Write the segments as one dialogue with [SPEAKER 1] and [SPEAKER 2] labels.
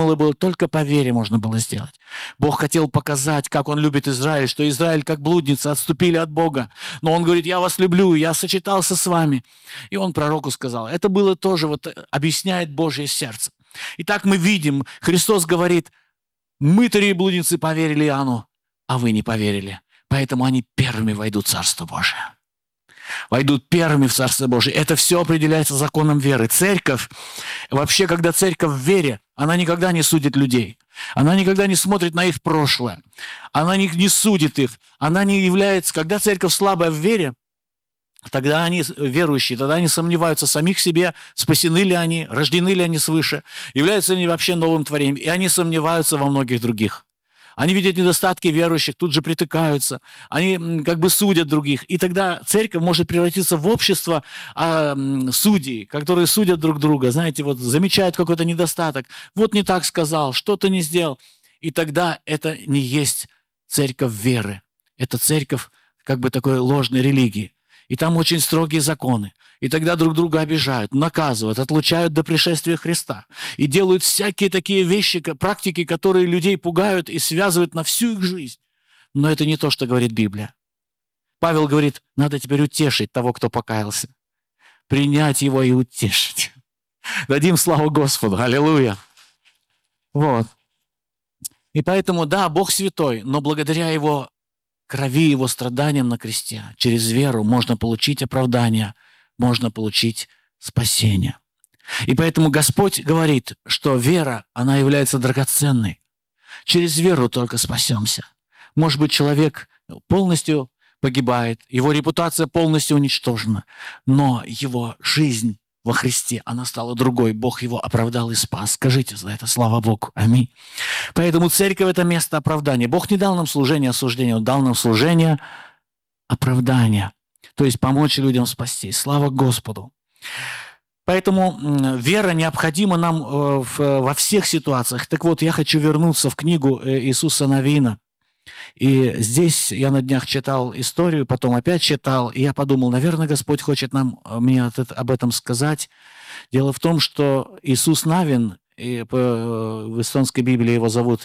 [SPEAKER 1] дело было только по вере можно было сделать. Бог хотел показать, как Он любит Израиль, что Израиль, как блудницы, отступили от Бога. Но Он говорит: я вас люблю, я сочетался с вами. И Он пророку сказал. Это было тоже, объясняет Божье сердце. Итак, мы видим, Христос говорит: мытари и блудницы поверили Иоанну, а вы не поверили. Поэтому они первыми войдут в Царство Божие. Войдут первыми в Царство Божие. Это все определяется законом веры. Церковь, вообще, когда церковь в вере, она никогда не судит людей. Она никогда не смотрит на их прошлое. Она не судит их. Она не является... Когда церковь слабая в вере, тогда они верующие, тогда они сомневаются в самих себе, спасены ли они, рождены ли они свыше, являются ли они вообще новым творением. И они сомневаются во многих других. Они видят недостатки верующих, тут же притыкаются, они как бы судят других. И тогда церковь может превратиться в общество судей, которые судят друг друга, знаете, замечают какой-то недостаток, не так сказал, что-то не сделал. И тогда это не есть церковь веры, это церковь как бы такой ложной религии. И там очень строгие законы. И тогда друг друга обижают, наказывают, отлучают до пришествия Христа. И делают всякие такие вещи, практики, которые людей пугают и связывают на всю их жизнь. Но это не то, что говорит Библия. Павел говорит: надо теперь утешить того, кто покаялся. Принять его и утешить. Дадим славу Господу. Аллилуйя. И поэтому, да, Бог святой, но благодаря Его крови, Его страданиям на кресте, через веру можно получить оправдание, можно получить спасение. И поэтому Господь говорит, что вера, она является драгоценной. Через веру только спасемся. Может быть, человек полностью погибает, его репутация полностью уничтожена, но его жизнь во Христе, она стала другой. Бог его оправдал и спас. Скажите за это слава Богу. Аминь. Поэтому церковь – это место оправдания. Бог не дал нам служение осуждения, Он дал нам служение оправдания. То есть помочь людям спастись. Слава Господу. Поэтому вера необходима нам во всех ситуациях. Так вот, я хочу вернуться в книгу Иисуса Навина. И здесь я на днях читал историю, потом опять читал, и я подумал, наверное, Господь хочет мне об этом сказать. Дело в том, что Иисус Навин, в эстонской Библии его зовут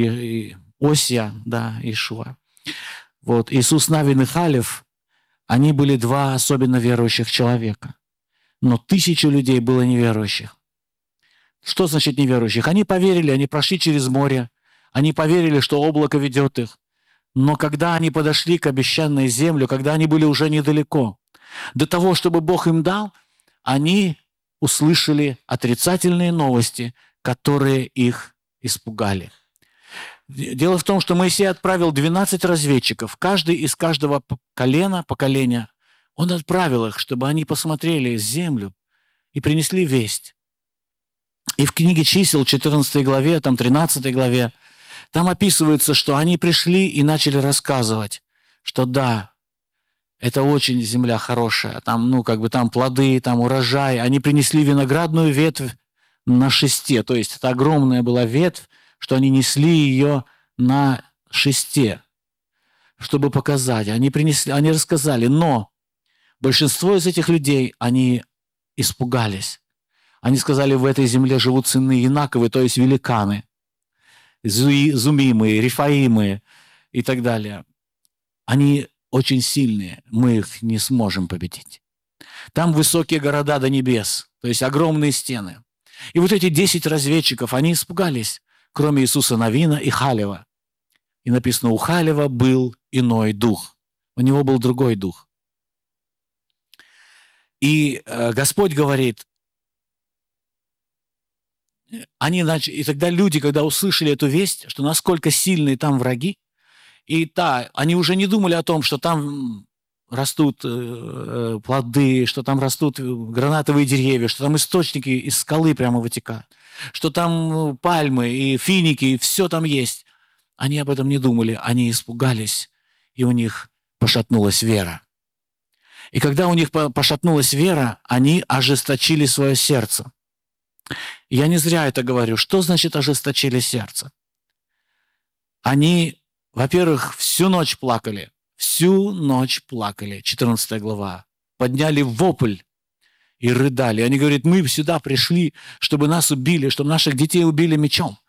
[SPEAKER 1] Осия, да, Ишуа. Иисус Навин и Халев, они были два особенно верующих человека. Но 1000 людей было неверующих. Что значит неверующих? Они поверили, они прошли через море, они поверили, что облако ведет их. Но когда они подошли к обещанной земле, когда они были уже недалеко, до того, чтобы Бог им дал, они услышали отрицательные новости, которые их испугали. Дело в том, что Моисей отправил 12 разведчиков, каждый из каждого поколения. Он отправил их, чтобы они посмотрели землю и принесли весть. И в книге Чисел, 14 главе, 13 главе, там описывается, что они пришли и начали рассказывать, что да, это очень земля хорошая, там плоды, там урожай. Они принесли виноградную ветвь на шесте, то есть это огромная была ветвь, что они несли ее на шесте, чтобы показать. Они рассказали, но большинство из этих людей, они испугались. Они сказали, в этой земле живут сыны Инаковы, то есть великаны. Зумимы, Рифаимы и так далее. Они очень сильные, мы их не сможем победить. Там высокие города до небес, то есть огромные стены. И эти 10 разведчиков, они испугались, кроме Иисуса Навина и Халева. И написано, у Халева был иной дух, у него был другой дух. И Господь говорит, и тогда люди, когда услышали эту весть, что насколько сильные там враги, они уже не думали о том, что там растут плоды, что там растут гранатовые деревья, что там источники из скалы прямо вытекают, что там пальмы и финики, и все там есть. Они об этом не думали, они испугались, и у них пошатнулась вера. И когда у них пошатнулась вера, они ожесточили свое сердце. Я не зря это говорю. Что значит ожесточили сердце? Они, во-первых, всю ночь плакали. 14 глава. Подняли вопль и рыдали. Они говорят, мы сюда пришли, чтобы нас убили, чтобы наших детей убили мечом.